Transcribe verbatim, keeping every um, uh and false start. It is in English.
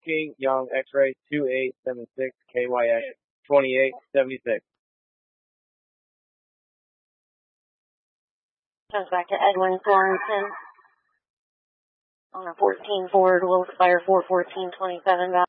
King, Young, X-ray, two eight seven six, K Y X, twenty-eight seventy-six. Comes back to Edwin Thornton on a fourteen Ford, will expire four fourteen twenty-seven value.